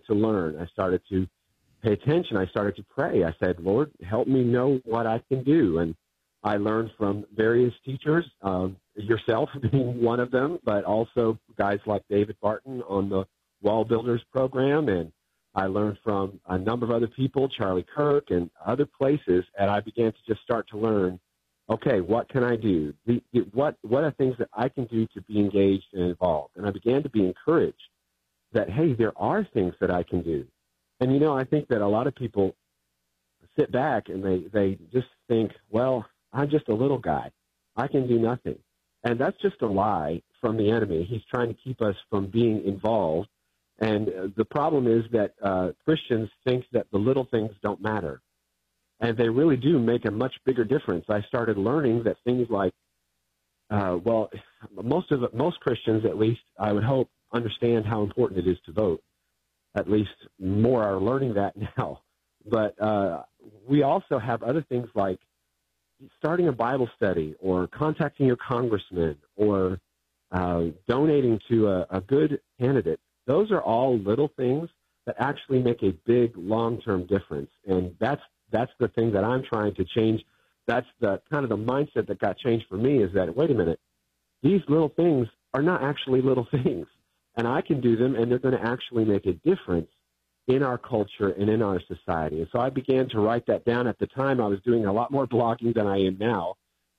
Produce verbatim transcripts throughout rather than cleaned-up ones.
to learn. I started to pay attention. I started to pray. I said, Lord, help me know what I can do. And I learned from various teachers, um, yourself being one of them, but also guys like David Barton on the Wall Builders program. And I learned from a number of other people, Charlie Kirk and other places. And I began to just start to learn, okay, what can I do? The, the, what, what are things that I can do to be engaged and involved? And I began to be encouraged that, hey, there are things that I can do. And, you know, I think that a lot of people sit back and they, they just think, well, I'm just a little guy. I can do nothing. And that's just a lie from the enemy. He's trying to keep us from being involved. And uh, the problem is that uh, Christians think that the little things don't matter. And they really do make a much bigger difference. I started learning that things like, uh, well, most of the, most Christians, at least, I would hope, understand how important it is to vote. At least more are learning that now. But uh, we also have other things like starting a Bible study or contacting your congressman or uh, donating to a, a good candidate. Those are all little things that actually make a big long-term difference. And that's that's the thing that I'm trying to change. That's the kind of the mindset that got changed for me is that, wait a minute, these little things are not actually little things. And I can do them, and they're going to actually make a difference in our culture and in our society. And so I began to write that down. At the time, I was doing a lot more blogging than I am now.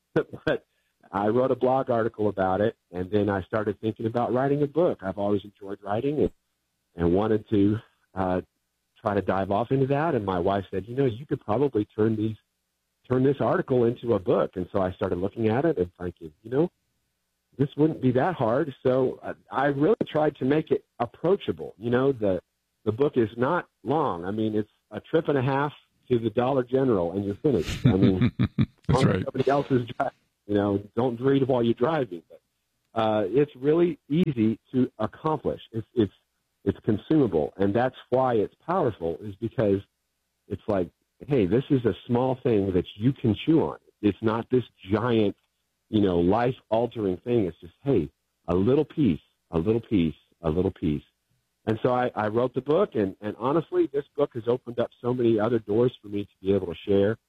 But I wrote a blog article about it, and then I started thinking about writing a book. I've always enjoyed writing and, and wanted to uh, try to dive off into that. And my wife said, you know, you could probably turn these turn this article into a book. And so I started looking at it and thinking, you know, this wouldn't be that hard. So uh, I really tried to make it approachable. You know, the the book is not long. I mean, it's a trip and a half to the Dollar General, and you're finished. I mean, that's right. Somebody else is driving. You know, don't read while you're driving. But uh, it's really easy to accomplish. It's it's it's consumable, and that's why it's powerful. Is because it's like, hey, this is a small thing that you can chew on. It's not this giant, you know, life-altering thing. It's just, hey, a little piece, a little piece, a little piece. And so I, I wrote the book, and, and honestly, this book has opened up so many other doors for me to be able to share,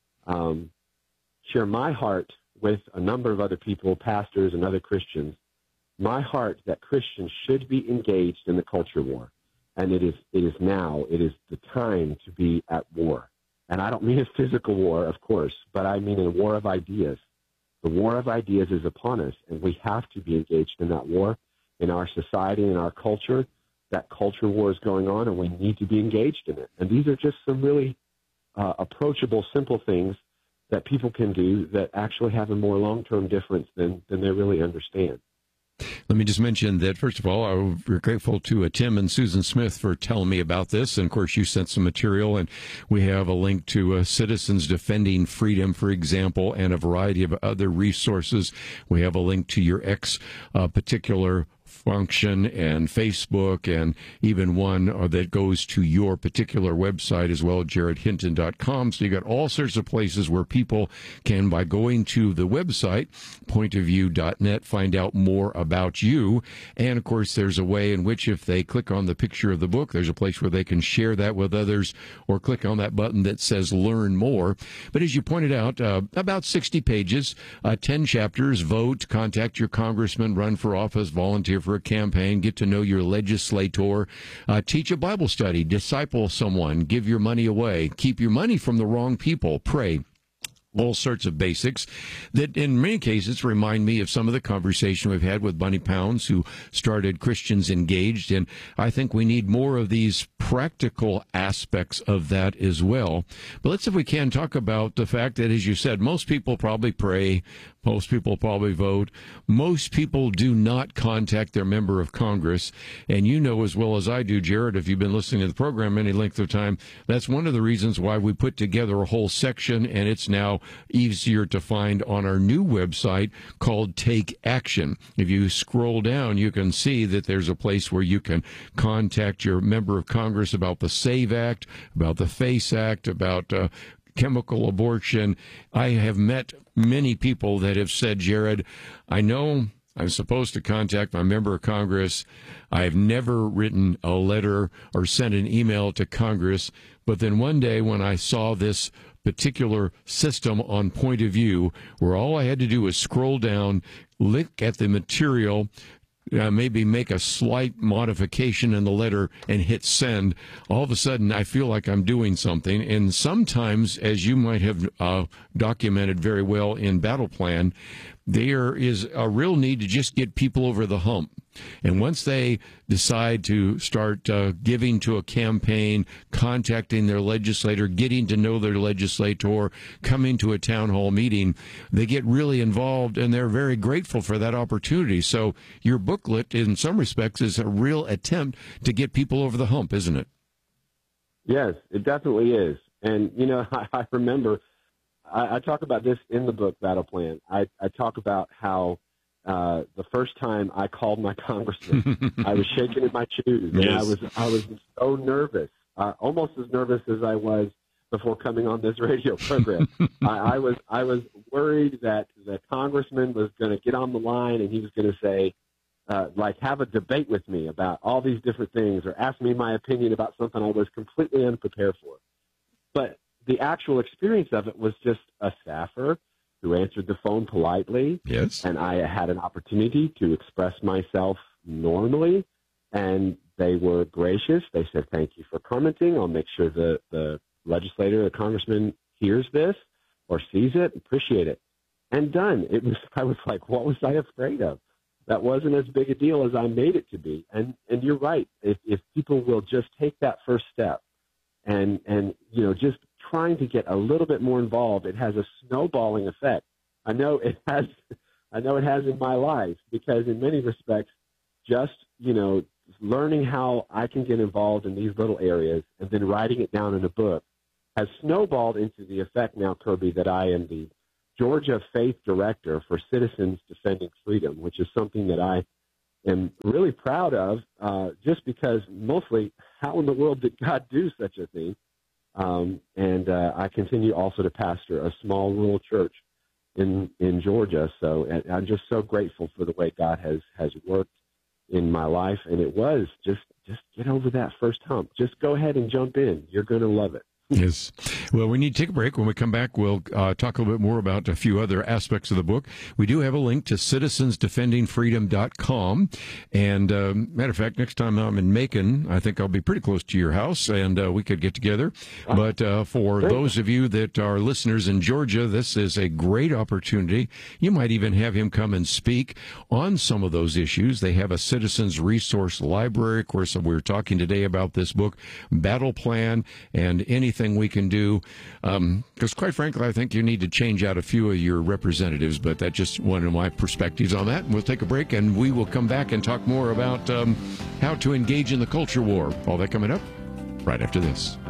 um, share my heart with a number of other people, pastors and other Christians, my heart that Christians should be engaged in the culture war. And it is, it is now, it is the time to be at war. And I don't mean a physical war, of course, but I mean a war of ideas. The war of ideas is upon us, and we have to be engaged in that war in our society and our culture. That culture war is going on, and we need to be engaged in it. And these are just some really uh, approachable, simple things that people can do that actually have a more long-term difference than, than they really understand. Let me just mention that, first of all, we're grateful to uh, Tim and Susan Smith for telling me about this. And, of course, you sent some material, and we have a link to uh, Citizens Defending Freedom, for example, and a variety of other resources. We have a link to your X uh, particular function and Facebook, and even one uh, that goes to your particular website as well, jared hinton dot com. So you got all sorts of places where people can, by going to the website, point of view dot net, find out more about you. And, of course, there's a way in which if they click on the picture of the book, there's a place where they can share that with others or click on that button that says Learn More. But as you pointed out, uh, about sixty pages, uh, ten chapters, vote, contact your congressman, run for office, volunteer for a campaign, get to know your legislator, uh, teach a Bible study, disciple someone, give your money away, keep your money from the wrong people, pray. All sorts of basics that in many cases remind me of some of the conversation we've had with Bunny Pounds, who started Christians Engaged. And I think we need more of these practical aspects of that as well. But let's, if we can, talk about the fact that, as you said, most people probably pray. Most people probably vote. Most people do not contact their member of Congress. And you know as well as I do, Jared, if you've been listening to the program any length of time, that's one of the reasons why we put together a whole section, and it's now easier to find on our new website called Take Action. If you scroll down, you can see that there's a place where you can contact your member of Congress about the SAVE Act, about the FACE Act, about uh, chemical abortion. I have met many people that have said, Jared, I know I'm supposed to contact my member of Congress. I've never written a letter or sent an email to Congress. But then one day when I saw this particular system on Point of View, where all I had to do was scroll down, look at the material, Uh, maybe make a slight modification in the letter and hit send, all of a sudden I feel like I'm doing something. And sometimes, as you might have uh, documented very well in Battle Plan, there is a real need to just get people over the hump. And once they decide to start uh, giving to a campaign, contacting their legislator, getting to know their legislator, coming to a town hall meeting, they get really involved, and they're very grateful for that opportunity. So your booklet, in some respects, is a real attempt to get people over the hump, isn't it? Yes, it definitely is. And, you know, I, I remember, I, I talk about this in the book, Battle Plan. I, I talk about how Uh, the first time I called my congressman, I was shaking in my shoes, and yes. I was I was so nervous, uh, almost as nervous as I was before coming on this radio program. I, I was I was worried that the congressman was going to get on the line and he was going to say, uh, like, have a debate with me about all these different things, or ask me my opinion about something I was completely unprepared for. But the actual experience of it was just a staffer who answered the phone politely. Yes. And I had an opportunity to express myself normally, and they were gracious. They said, thank you for commenting. I'll make sure the, the legislator, the congressman hears this or sees it. Appreciate it. And done. It was, I was like, what was I afraid of? That wasn't as big a deal as I made it to be. And, and you're right. If, if people will just take that first step and, and, you know, just trying to get a little bit more involved, it has a snowballing effect. I know it has, I know it has in my life, because in many respects, just, you know, learning how I can get involved in these little areas and then writing it down in a book has snowballed into the effect now, Kirby, that I am the Georgia Faith Director for Citizens Defending Freedom, which is something that I am really proud of, uh, just because mostly how in the world did God do such a thing? Um, and uh, I continue also to pastor a small rural church in, in Georgia. So and I'm just so grateful for the way God has, has worked in my life. And it was just, just get over that first hump. Just go ahead and jump in. You're going to love it. Yes. Well, we need to take a break. When we come back, we'll uh, talk a little bit more about a few other aspects of the book. We do have a link to citizens defending freedom dot com. And uh, matter of fact, next time I'm in Macon, I think I'll be pretty close to your house, and uh, we could get together. But uh, for those of you that are listeners in Georgia, this is a great opportunity. You might even have him come and speak on some of those issues. They have a citizens resource library. Of course, we're talking today about this book, Battle Plan, and anything we can do, because um, quite frankly, I think you need to change out a few of your representatives, but that's just one of my perspectives on that. We'll take a break, and we will come back and talk more about um, how to engage in the culture war. All that coming up right after this.